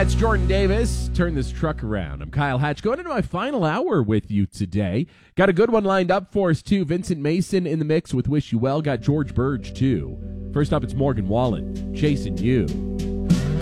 That's Jordan Davis. Turn this truck around. I'm Kyle Hatch, going into my final hour with you today. Got a good one lined up for us, too. Vincent Mason in the mix with Wish You Well. Got George Burge, too. First up, it's Morgan Wallen, Chasing You.